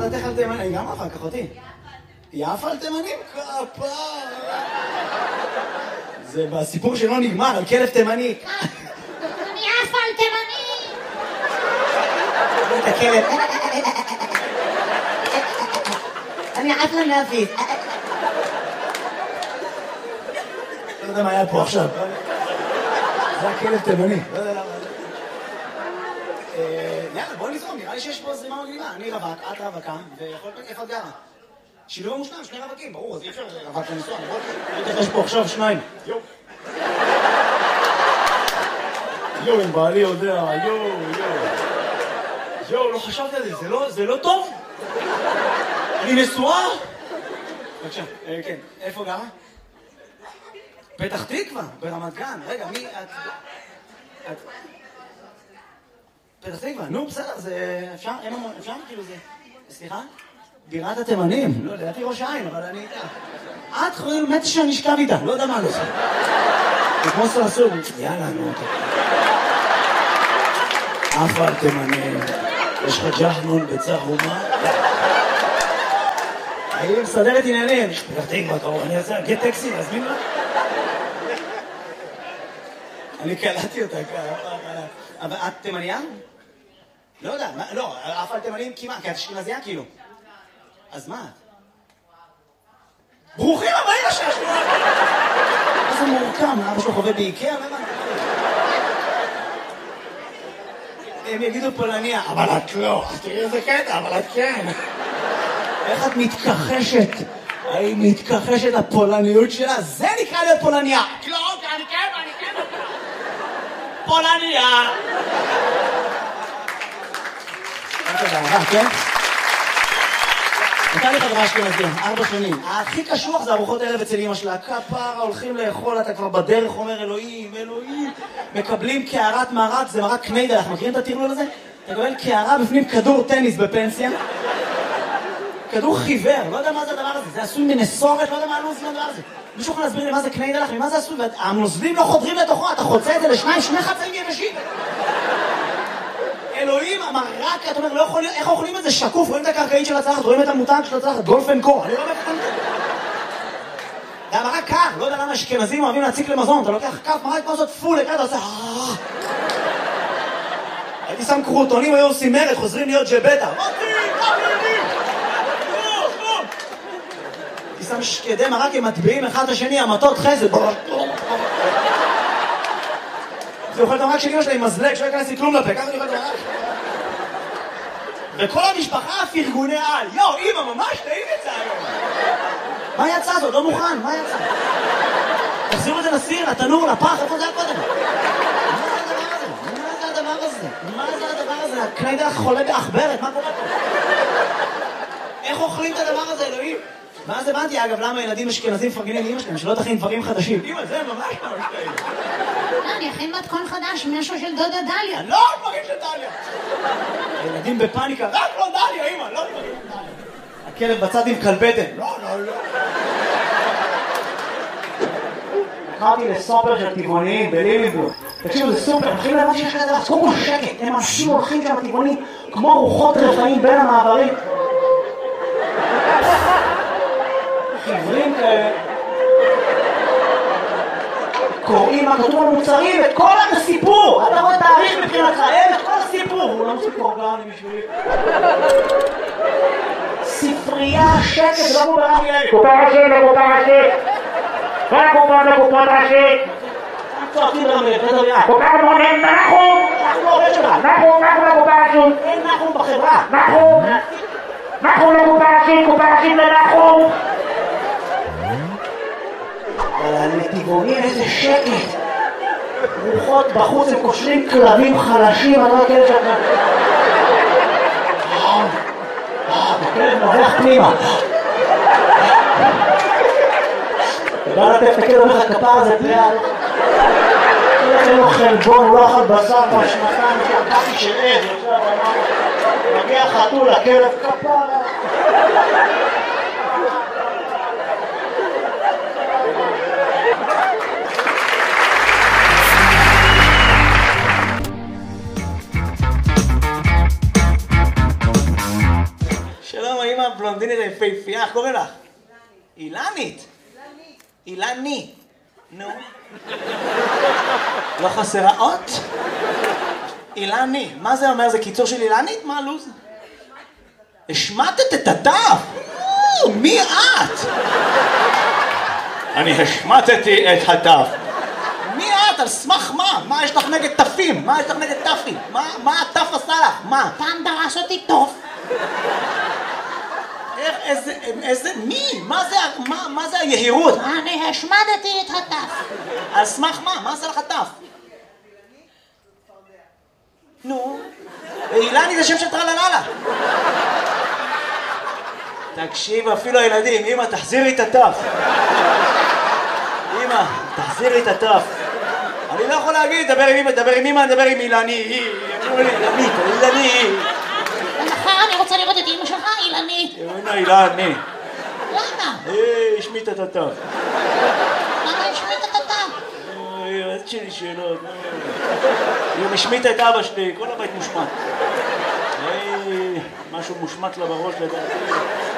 דעתך על תימנים? אני גם אחר כך אותי. יפה על תימנים? כפר. זה בסיפור שלא נגמר, על כלב תימני. אני יפה על תימנים! את הכלב. אני יפה להביא. לא יודע מה היה פה עכשיו. זה הכלב תימני. לא יודע למה. יאללה, בוא נזרום, נראה לי שיש פה זרימה מגניבה. אני רווק, את רווקה, ויכול להיות איפה את גרה. שילוב המושלם, שני רווקים, ברור, אז אי אפשר רווק לנסוע, נכון? יש פה עכשיו שניים. יואו, אם בעלי יודע, יואו, לא חשבתי על זה, זה לא טוב? אני נשואה? בבקשה, כן, איפה גרה? פתח תקווה, ברמת גן, רגע, מי את? פתח תקווה, נו, בסדר, זה אפשר? אפשר? כאילו זה... סליחה? בירת התימנים, לא, לדעתי ראש העין, אבל אני... את חושבים, באמת שאני אשכב איתה, לא יודע מה לא עושה. זה כמו סרסור, יאללה, נו, אף על תימנים, יש לך ג'חנון בצהומה? היא מסדרת עניינים, פתח תקווה, אתה רואה, אני אעשה, גט טקסי, להזמין לה? אני קלטתי אותה ככה. אבל את תימניה? לא יודע, לא, אף על תימנים כמעט, כי את אשכנזייה כאילו. אז מה את? ברוכים הבאים לשש! איזה מורכם, אבא שלו חווה באיקאה? הם יגידו פולניה, אבל את לא. תראי איזה קטע, אבל את כן. איך את מתכחשת? האם מתכחשת לפולניות שלה? זה נקרא להיות פולניה. לא, אני כן. פולניה! כן? הייתה לי חברה אשכנזים, 4 שנים. הכי קשוח זה ארוחות ערב אצל אמא שלה. כפרה, הולכים לאכול, אתה כבר בדרך אומר אלוהים. מקבלים קערת מרק, זה מרק קניידל, אנחנו מכירים את הטרלול הזה? אתה מקבל קערה בפנים כדור טניס בפנסיה. כדור חיוור, לא יודע מה זה הדבר הזה. זה עשוי מנסורת, לא יודע מה הלוז מהדבר הזה. מישהו יכול להסביר לי מה זה קניידל, ממה זה עשוי? והנוזלים לא חודרים לתוכו, אתה חוצה את זה לשניים, 2 חצאים יבשים. אלוהים, המרק, אתה אומר, לא יכול, איך אוכלים את זה שקוף? רואים את הקרקעית של הצלחת, רואים את המותג של הצלחת, גולף אנד קור, אני לא מבין את זה. זה המרק קר, לא יודע למה אשכנזים אוהבים להציק למזון, אתה לוקח כף מרק כמו זאת פול, אתה עושה... הייתי שם קרוטונים, היו עושים מרד, חוזרים להיות ג'בטה. הייתי שם שקדי מרק, הם מטביעים אחד השני, המטות חסד. זה אוכל את המרק של אמא שלה עם מזלג, שלא ייכנס לי כלום לפה, ככה אני אוכל את המרק. וכל המשפחה פרגוני על. יו, אמא, ממש טעים את זה היום. מה יצא זאת? לא מוכן, מה יצא? תחזירו את זה לסיר, לתנור, לפח, איפה זה היה קודם? מה זה הדבר הזה? הקניידל חולה באחברת, מה קורה פה? איך אוכלים את הדבר הזה, אלוהים? ואז הבנתי, אגב, למה ילדים אשכנזים מפרגנים לאמא שלהם, שלא תכין דברים חדשים. אמא, זה ממש לא משתאים. אני אכין מתכון חדש, משהו של דודה דליה. לא דברים של דליה. ילדים בפאניקה, רק לא דליה, אמא, לא דברים של דליה. הכלב בצד עם כלבטן. לא. קראתי לסופר של טבעוניים בליליבלום. תקשיבו, זה סופר, מתחילים להביא שיש כזה, אז קודם כל שקט, הם אנשים הולכים שם טבעוניים כמו רוחות רפאים בין המעברים. חיוורים כאלה. קוראים מה כתוב במוצרים, את כל הסיפור. אתה רואה תאריך מבחינתך, את כל הסיפור. הוא לא מוסיף אורגני בשבילי. ספרייה, שקט, זה לא כמו ברמי אלי. קופה ראשית. קופה ראשית. צועקים ברמי, אתה יודע. קופה מונים, נחום. אנחנו עובד שלך. נחום לקופה ראשית. אין נחום בחברה. נחום לקופה ראשית לנחום. אבל הנתיבונים איזה שקט. רוחות בחוץ, הם קושרים כלבים חלשים, אני לא יודע שאתה... הכלב נובח פנימה. אתה בא לתת את הכלב אומר לך כפר הזה פריאל. אין לו חלבון, הוא לא אכל בשר כבר 2 שעקתי של עז. מגיע חתול, הכלב כפר. שלום, הבלונדינית היפהפייה, איך קוראים לך? אילנית. אילני. נו. לא חסרה אות? אילני. מה זה אומר? זה קיצור של אילנית? מה הלו"ז? השמטת את התף? מי את? אני השמטתי את התף. מי את? על סמך מה? מה יש לך נגד תפים? מה יש לך נגד תפים? מה התף עשה לך? מה? פעם דרס אותי טוב. איזה, מי? מה זה היהירות? אני השמדתי את הטף. על סמך מה? מה עשה לך תף? נו, אילני זה שם של טרלללה. תקשיב, אפילו הילדים, אמא, תחזירי את הטף. אמא, תחזירי את הטף. אני לא יכול להגיד, דבר עם אמא, דבר עם אמא, דבר עם אילני. אמרו לי, אילני. ומחר אני רוצה לראות את אמא שלך, אילנית. הנה, אילני. למה? השמית את הטף. למה השמית את הטף? את שלי שאלות. היא משמיטה את אבא שלי, כל הבית מושמט. משהו מושמט לה בראש לדעתי.